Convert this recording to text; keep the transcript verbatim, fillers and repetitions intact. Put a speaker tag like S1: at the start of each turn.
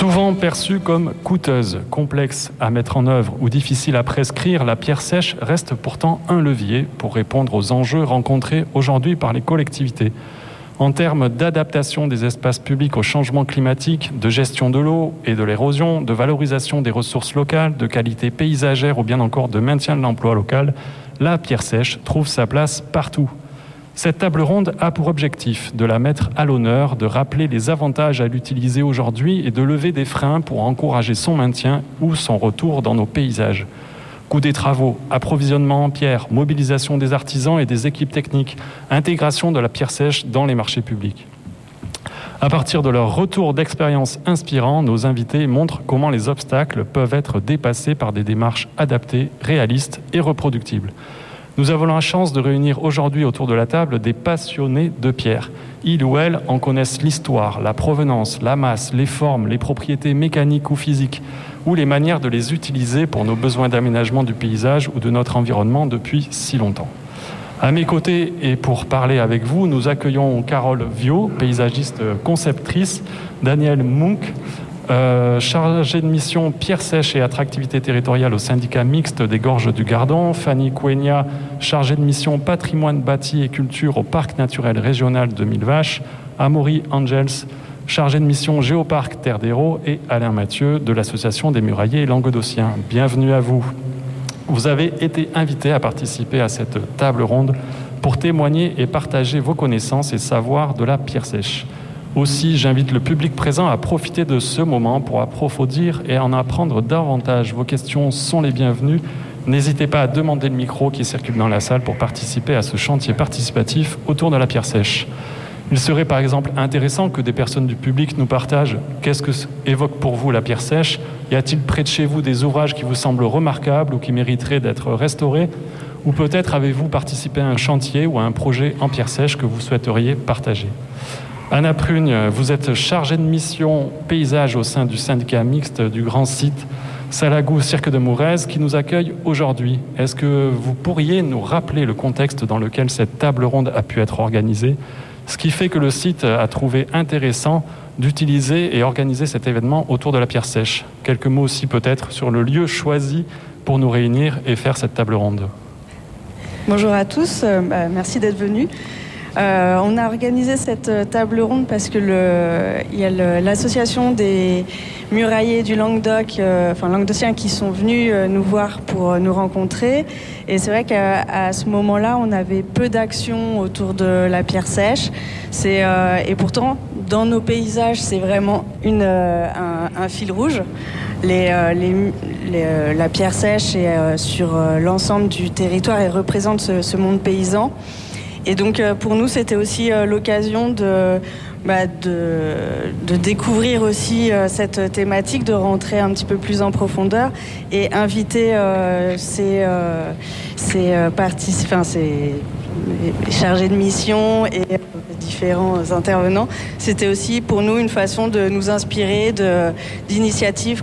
S1: Souvent perçue comme coûteuse, complexe à mettre en œuvre ou difficile à prescrire, la pierre sèche reste pourtant un levier pour répondre aux enjeux rencontrés aujourd'hui par les collectivités. En termes d'adaptation des espaces publics au changement climatique, de gestion de l'eau et de l'érosion, de valorisation des ressources locales, de qualité paysagère ou bien encore de maintien de l'emploi local, la pierre sèche trouve sa place partout. Cette table ronde a pour objectif de la mettre à l'honneur, de rappeler les avantages à l'utiliser aujourd'hui et de lever des freins pour encourager son maintien ou son retour dans nos paysages. Coût des travaux, approvisionnement en pierre, mobilisation des artisans et des équipes techniques, intégration de la pierre sèche dans les marchés publics. À partir de leur retour d'expérience inspirant, nos invités montrent comment les obstacles peuvent être dépassés par des démarches adaptées, réalistes et reproductibles. Nous avons la chance de réunir aujourd'hui autour de la table des passionnés de pierre. Ils ou elles en connaissent l'histoire, la provenance, la masse, les formes, les propriétés mécaniques ou physiques, ou les manières de les utiliser pour nos besoins d'aménagement du paysage ou de notre environnement depuis si longtemps. À mes côtés, et pour parler avec vous, nous accueillons Carole Viau, paysagiste conceptrice, Daniel Munk, Euh, chargée de mission pierre sèche et attractivité territoriale au syndicat mixte des Gorges du Gardon, Fanny Kouenia, chargée de mission patrimoine bâti et culture au parc naturel régional de Mille Vaches, Amaury Angels, chargé de mission Géoparc Terre d'Hérault, et Alain Mathieu de l'association des muraillers languedociens. Bienvenue à vous. Vous avez été invité à participer à cette table ronde pour témoigner et partager vos connaissances et savoirs de la pierre sèche. Aussi, j'invite le public présent à profiter de ce moment pour approfondir et en apprendre davantage. Vos questions sont les bienvenues. N'hésitez pas à demander le micro qui circule dans la salle pour participer à ce chantier participatif autour de la pierre sèche. Il serait par exemple intéressant que des personnes du public nous partagent qu'est-ce que évoque pour vous la pierre sèche. Y a-t-il près de chez vous des ouvrages qui vous semblent remarquables ou qui mériteraient d'être restaurés? Ou peut-être avez-vous participé à un chantier ou à un projet en pierre sèche que vous souhaiteriez partager? Anna Prugne, vous êtes chargée de mission paysage au sein du syndicat mixte du grand site Salagou Cirque de Mourez qui nous accueille aujourd'hui. Est-ce que vous pourriez nous rappeler le contexte dans lequel cette table ronde a pu être organisée, ce qui fait que le site a trouvé intéressant d'utiliser et organiser cet événement autour de la pierre sèche? Quelques mots aussi peut-être sur le lieu choisi pour nous réunir et faire cette table ronde.
S2: Bonjour à tous, euh, bah, merci d'être venus. Euh, on a organisé cette table ronde parce que le, il y a le, l'association des muraillers du Languedoc, euh, enfin languedociens, qui sont venus euh, nous voir pour euh, nous rencontrer. Et c'est vrai qu'à à ce moment-là, on avait peu d'actions autour de la pierre sèche. C'est, euh, et pourtant, dans nos paysages, c'est vraiment une, euh, un, un fil rouge. Les, euh, les, les, euh, la pierre sèche est euh, sur euh, l'ensemble du territoire et représente ce, ce monde paysan. Et donc euh, pour nous, c'était aussi euh, l'occasion de, bah, de, de découvrir aussi euh, cette thématique, de rentrer un petit peu plus en profondeur et inviter euh, ces, euh, ces, euh, partic- enfin, ces chargés de mission et euh, différents intervenants. C'était aussi pour nous une façon de nous inspirer de, d'initiatives